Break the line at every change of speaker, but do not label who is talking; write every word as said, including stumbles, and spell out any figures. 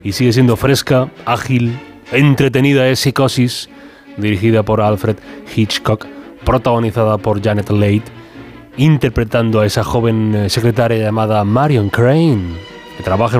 y sigue siendo fresca, ágil, entretenida. Es Psicosis, dirigida por Alfred Hitchcock, protagonizada por Janet Leigh, interpretando a esa joven secretaria llamada Marion Crane, que trabaja en